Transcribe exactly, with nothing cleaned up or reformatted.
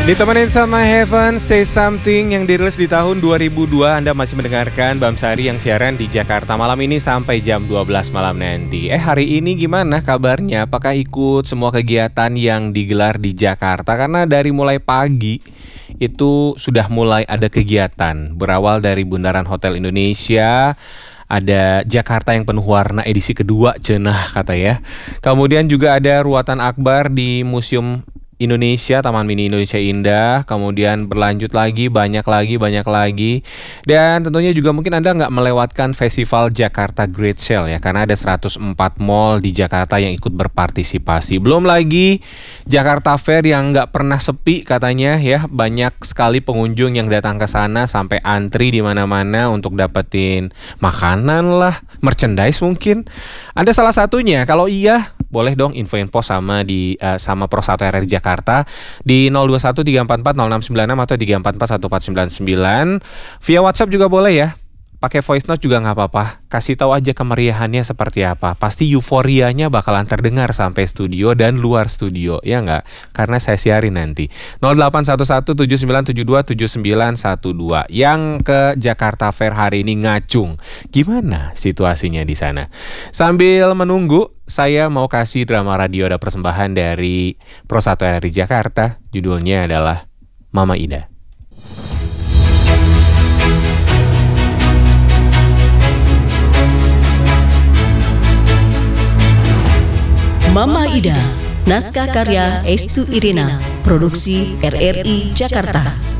Ditemenin sama Heaven, Say Something yang dirilis di tahun dua ribu dua. Anda masih mendengarkan Bamsari yang siaran di Jakarta malam ini sampai jam dua belas malam nanti. Eh hari ini gimana kabarnya? Apakah ikut semua kegiatan yang digelar di Jakarta? Karena dari mulai pagi itu sudah mulai ada kegiatan. Berawal dari Bundaran Hotel Indonesia, ada Jakarta yang penuh warna edisi kedua cenah kata ya. Kemudian juga ada ruatan akbar di Museum Indonesia, Taman Mini Indonesia Indah. Kemudian berlanjut lagi, banyak lagi, banyak lagi. Dan tentunya juga mungkin Anda nggak melewatkan Festival Jakarta Great Sale ya, karena ada seratus empat mall di Jakarta yang ikut berpartisipasi. Belum lagi Jakarta Fair yang nggak pernah sepi katanya ya. Banyak sekali pengunjung yang datang ke sana sampai antri di mana-mana untuk dapetin makanan lah, merchandise mungkin. Anda salah satunya? Kalau iya, boleh dong info-info sama di uh, sama Pro satu R R Jakarta di nol dua satu tiga empat empat nol enam sembilan enam atau tiga empat empat satu empat sembilan sembilan. Via WhatsApp juga boleh ya. Pakai voice note juga nggak apa-apa. Kasih tahu aja kemeriahannya seperti apa. Pasti euforianya bakalan terdengar sampai studio dan luar studio, ya nggak? Karena saya siarin nanti. nol delapan satu satu tujuh sembilan tujuh dua tujuh sembilan satu dua. Yang ke Jakarta Fair hari ini ngacung. Gimana situasinya di sana? Sambil menunggu, saya mau kasih drama radio ada persembahan dari Pro satu R R Jakarta. Judulnya adalah Mama Ida. Mama Ida, naskah karya Estu Irina, produksi R R I Jakarta.